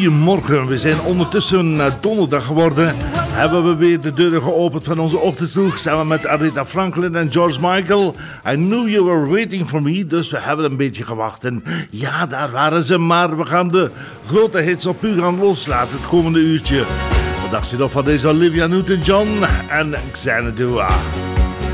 Goedemorgen, we zijn ondertussen donderdag geworden. Hebben we weer de deuren geopend van onze ochtendvloeg samen met Aretha Franklin en George Michael. I knew you were waiting for me, dus we hebben een beetje gewacht. En ja, daar waren ze, maar we gaan de grote hits op u gaan loslaten het komende uurtje. Wat dacht je nog van deze Olivia Newton-John en Xanadu?